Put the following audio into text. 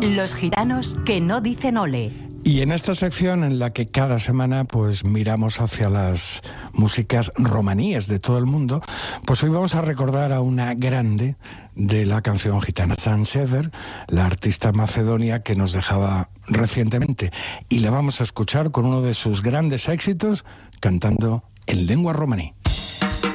Los gitanos que no dicen ole. Y en esta sección en la que cada semana pues miramos hacia las músicas romaníes de todo el mundo, pues hoy vamos a recordar a una grande de la canción gitana, San Sever, la artista macedonia que nos dejaba recientemente. Y la vamos a escuchar con uno de sus grandes éxitos, cantando en lengua romaní.